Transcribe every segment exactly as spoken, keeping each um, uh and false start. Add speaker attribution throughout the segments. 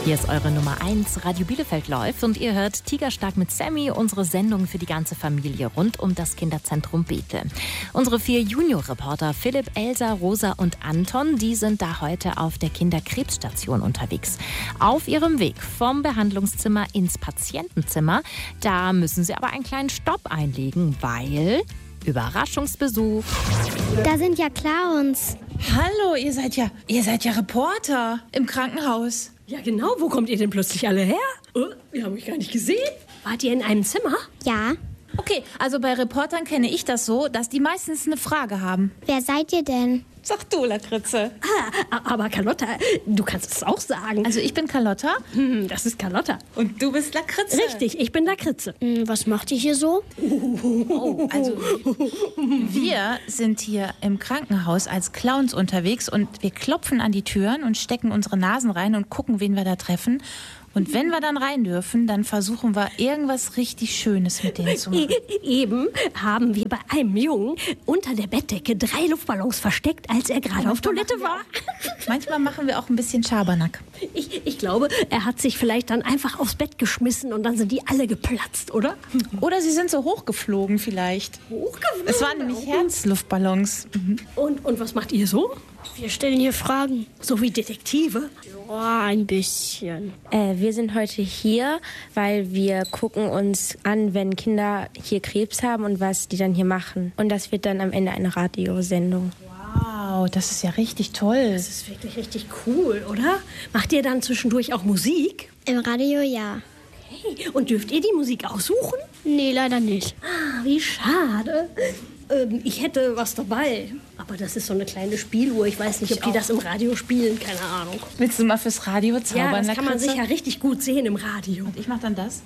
Speaker 1: Hier ist eure Nummer eins, Radio Bielefeld läuft und ihr hört Tigerstark mit Sammy, unsere Sendung für die ganze Familie rund um das Kinderzentrum Bethel. Unsere vier Junior-Reporter Philipp, Elsa, Rosa und Anton, die sind da heute auf der Kinderkrebsstation unterwegs. Auf ihrem Weg vom Behandlungszimmer ins Patientenzimmer, da müssen sie aber einen kleinen Stopp einlegen, weil Überraschungsbesuch.
Speaker 2: Da sind ja Clowns.
Speaker 3: Hallo, ihr seid ja, ihr seid ja Reporter im Krankenhaus.
Speaker 4: Ja genau, wo kommt ihr denn plötzlich alle her? Oh, wir haben euch gar nicht gesehen. Wart ihr in einem Zimmer?
Speaker 2: Ja.
Speaker 3: Okay, also bei Reportern kenne ich das so, dass die meistens eine Frage haben.
Speaker 2: Wer seid ihr denn?
Speaker 3: Sag du, Lakritze.
Speaker 4: Ah, aber Carlotta, du kannst es auch sagen.
Speaker 3: Also ich bin Carlotta.
Speaker 4: Hm, das ist Carlotta.
Speaker 3: Und du bist Lakritze.
Speaker 4: Richtig, ich bin Lakritze.
Speaker 2: Hm, was macht ihr hier so?
Speaker 3: Oh, also wir sind hier im Krankenhaus als Clowns unterwegs und wir klopfen an die Türen und stecken unsere Nasen rein und gucken, wen wir da treffen. Und wenn wir dann rein dürfen, dann versuchen wir irgendwas richtig Schönes mit denen zu machen.
Speaker 4: E- eben haben wir bei einem Jungen unter der Bettdecke drei Luftballons versteckt, als er gerade auf Toilette war.
Speaker 3: Manchmal machen wir auch ein bisschen Schabernack.
Speaker 4: Ich, ich glaube, er hat sich vielleicht dann einfach aufs Bett geschmissen und dann sind die alle geplatzt, oder?
Speaker 3: Oder sie sind so hochgeflogen vielleicht.
Speaker 4: Hochgeflogen?
Speaker 3: Es waren nämlich Herzluftballons. Mhm.
Speaker 4: Und, und was macht ihr so?
Speaker 2: Wir stellen hier Fragen.
Speaker 4: So wie Detektive?
Speaker 2: Ja, ein bisschen.
Speaker 5: Äh, wir sind heute hier, weil wir gucken uns an, wenn Kinder hier Krebs haben und was die dann hier machen. Und das wird dann am Ende eine Radiosendung.
Speaker 3: Wow, das ist ja richtig toll.
Speaker 4: Das ist wirklich richtig cool, oder? Macht ihr dann zwischendurch auch Musik?
Speaker 2: Im Radio ja.
Speaker 4: Hey, und dürft ihr die Musik aussuchen?
Speaker 2: Nee, leider nicht.
Speaker 4: Ah, wie schade. Ähm, ich hätte was dabei. Aber das ist so eine kleine Spieluhr. Ich weiß nicht, ob die das im Radio spielen. Keine Ahnung.
Speaker 3: Willst du mal fürs Radio zaubern,
Speaker 4: Ja, das kann man
Speaker 3: Lakritze?
Speaker 4: sicher richtig gut sehen im Radio.
Speaker 3: Ich mach dann das.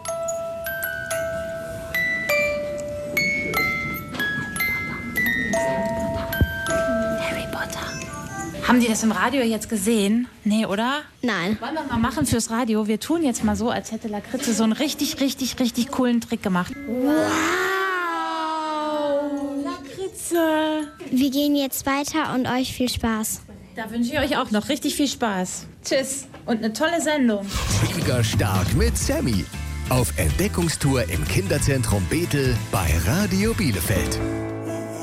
Speaker 4: Harry Potter.
Speaker 3: Haben die das im Radio jetzt gesehen? Nee, oder?
Speaker 2: Nein.
Speaker 3: Wollen wir mal machen fürs Radio? Wir tun jetzt mal so, als hätte Lakritze so einen richtig, richtig, richtig coolen Trick gemacht.
Speaker 2: Wow.
Speaker 3: Lakritze!
Speaker 2: Wir gehen jetzt weiter und euch viel Spaß.
Speaker 3: Da wünsche ich euch auch noch richtig viel Spaß. Tschüss und eine tolle Sendung.
Speaker 6: Tigerstark mit Sammy. Auf Entdeckungstour im Kinderzentrum Bethel bei Radio Bielefeld.